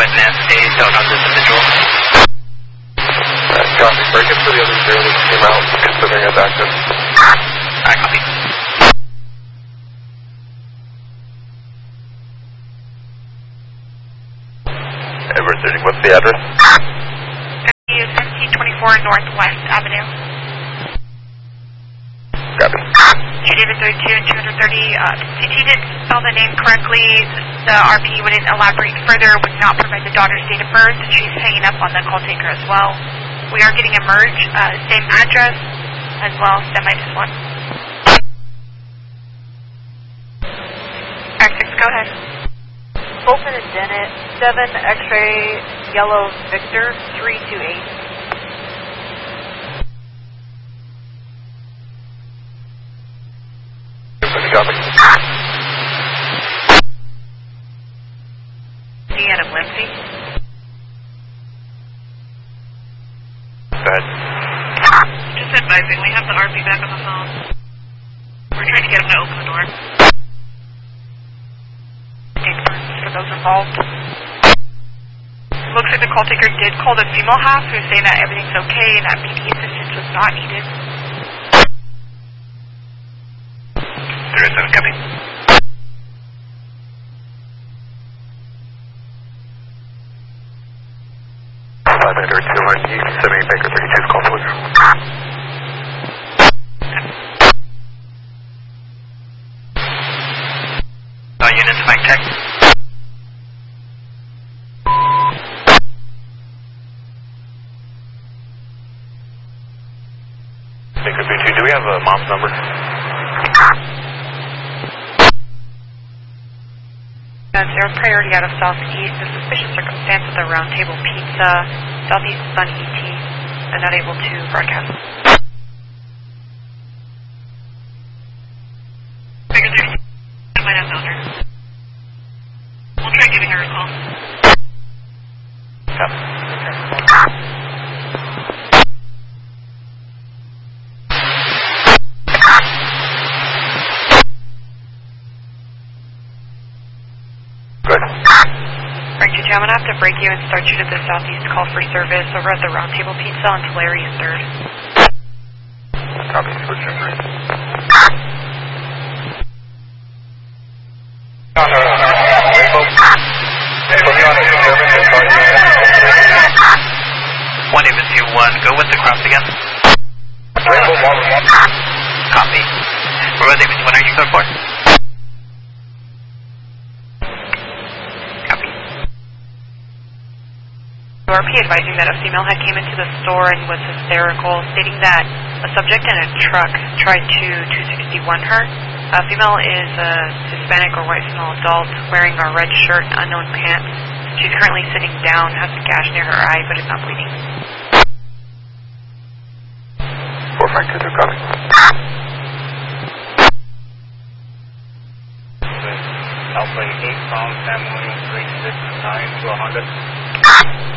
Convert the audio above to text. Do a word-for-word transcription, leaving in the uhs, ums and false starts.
Advance eight, don't know this individual. Uh, copy. Break it for the other zero that came out, considering it's active. I copy. Edward thirty, what's the address? seventeen twenty-four Northwest Avenue. Copy. G David thirty-two and two thirty, uh, C T didn't spell the name correctly. The R P wouldn't elaborate further, would not provide the daughter's date of birth. She's hanging up on the call taker as well. We are getting a merge, uh, same address as well, semi just one. X six, go ahead. Fulton and Dennett, seven X-ray Yellow Victor, three two eight. Copy. Deanna Lindsay. Go ahead. Just advising, we have the R P back on the phone. We're trying to get him to open the door. Date first for those involved. Looks like the call taker did call the female half, who's saying that everything's okay and that P D assistance was not needed. zero seven, copy. five hundred two one E, seventy Baker thirty-two, call please. Uh, units, mic check. Baker thirty-two, do we have a mom's number? Zero priority out of Southeast. The suspicious circumstance of the Round Table Pizza. Southeast is on E T and not able to broadcast. Figure thirty-two. I might have found her. We'll try giving her a call. Yeah. Frank two two, I'm going to have to break you and start you to the Southeast call for service over at the Round Table Pizza on Tulare and third. Copy, switch in three. No, no, no, no. one David two one, go with the cross again. Rainbow one one. Copy. Rainbow David two one, are you code for? R P advising that a female had came into the store and was hysterical, stating that a subject in a truck tried to two sixty-one her. A female is a Hispanic or white female adult wearing a red shirt and unknown pants. She's currently sitting down, has a gash near her eye, but is not bleeding. four Frank two two, copy. Alpha eight, pound Sam Williams three six nine to one hundred.